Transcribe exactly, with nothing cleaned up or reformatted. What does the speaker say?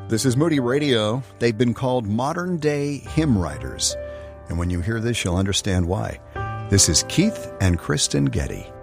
This is Moody Radio. They've been called modern-day hymn writers. And when you hear this, you'll understand why. This is Keith and Kristen Getty.